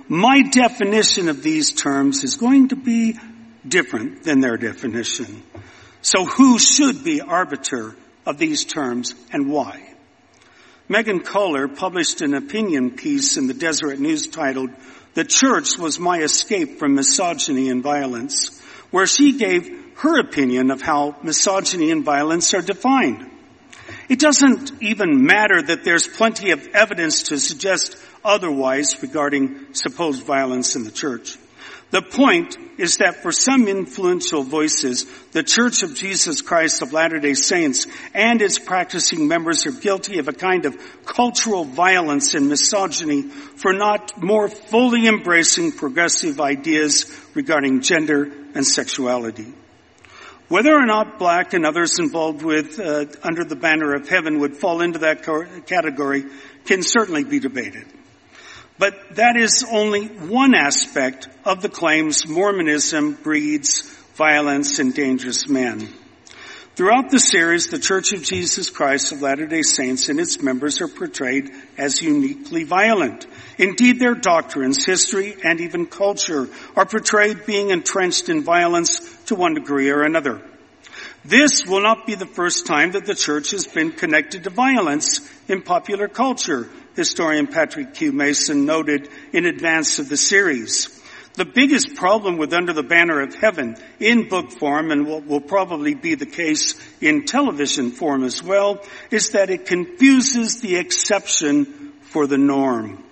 my definition of these terms is going to be different than their definition. So who should be arbiter of these terms and why? Megan Kohler published an opinion piece in the Deseret News titled, "The Church Was My Escape from Misogyny and Violence," where she gave her opinion of how misogyny and violence are defined. It doesn't even matter that there's plenty of evidence to suggest otherwise regarding supposed violence in the church. The point is that for some influential voices, the Church of Jesus Christ of Latter-day Saints and its practicing members are guilty of a kind of cultural violence and misogyny for not more fully embracing progressive ideas regarding gender and sexuality. Whether or not Black and others involved with Under the Banner of Heaven would fall into that category can certainly be debated. But that is only one aspect of the claims Mormonism breeds violence and dangerous men. Throughout the series, the Church of Jesus Christ of Latter-day Saints and its members are portrayed as uniquely violent. Indeed, their doctrines, history, and even culture are portrayed being entrenched in violence to one degree or another. This will not be the first time that the church has been connected to violence in popular culture, historian Patrick Q. Mason noted in advance of the series. The biggest problem with Under the Banner of Heaven in book form, and what will probably be the case in television form as well, is that it confuses the exception for the norm.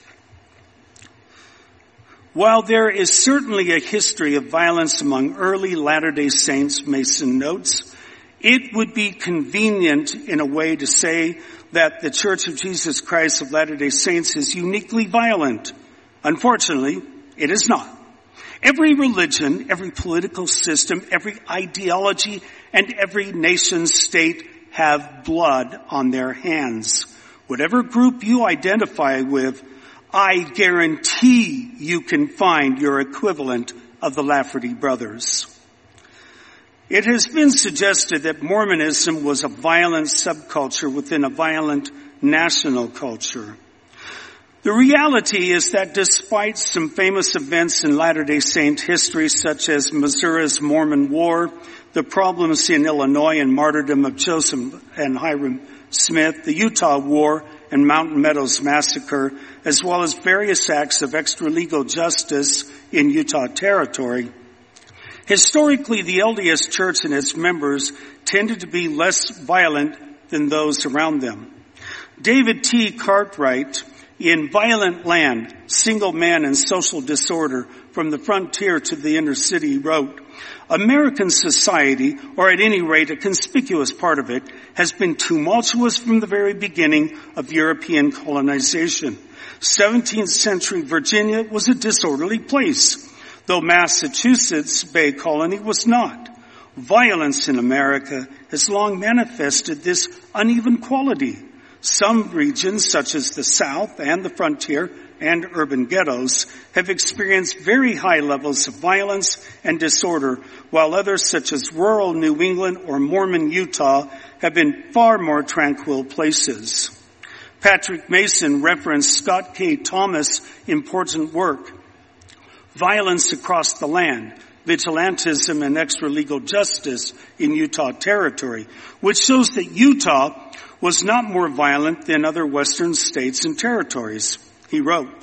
While there is certainly a history of violence among early Latter-day Saints, Mason notes, it would be convenient in a way to say that the Church of Jesus Christ of Latter-day Saints is uniquely violent. Unfortunately, it is not. Every religion, every political system, every ideology, and every nation state have blood on their hands. Whatever group you identify with, I guarantee you can find your equivalent of the Lafferty brothers. It has been suggested that Mormonism was a violent subculture within a violent national culture. The reality is that despite some famous events in Latter-day Saint history, such as Missouri's Mormon War, the problems in Illinois and martyrdom of Joseph and Hyrum Smith, the Utah War and Mountain Meadows Massacre, as well as various acts of extra-legal justice in Utah Territory, historically, the LDS Church and its members tended to be less violent than those around them. David T. Cartwright, in Violent Land, Single Man and Social Disorder, From the Frontier to the Inner City, wrote, American society, or at any rate a conspicuous part of it, has been tumultuous from the very beginning of European colonization. 17th century Virginia was a disorderly place, though Massachusetts Bay Colony was not. Violence in America has long manifested this uneven quality. Some regions, such as the South and the frontier and urban ghettos, have experienced very high levels of violence and disorder, while others, such as rural New England or Mormon Utah, have been far more tranquil places. Patrick Mason referenced Scott K. Thomas' important work, Violence Across the Land, Vigilantism and Extra-Legal Justice in Utah Territory, which shows that Utah was not more violent than other western states and territories. He wrote,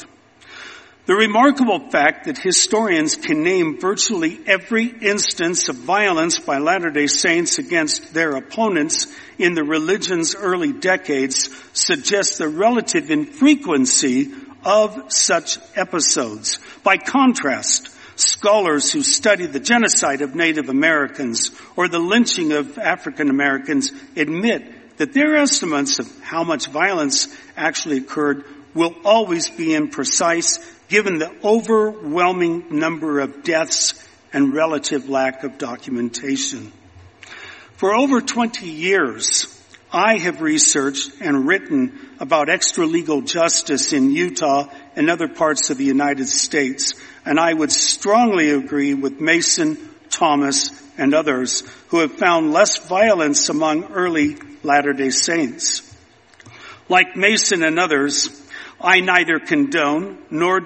the remarkable fact that historians can name virtually every instance of violence by Latter-day Saints against their opponents in the religion's early decades suggests the relative infrequency of such episodes. By contrast, scholars who study the genocide of Native Americans or the lynching of African Americans admit that their estimates of how much violence actually occurred will always be imprecise given the overwhelming number of deaths and relative lack of documentation. For over 20 years, I have researched and written about extra-legal justice in Utah and other parts of the United States, and I would strongly agree with Mason, Thomas, and others who have found less violence among early Latter-day Saints. Like Mason and others, I neither condone nor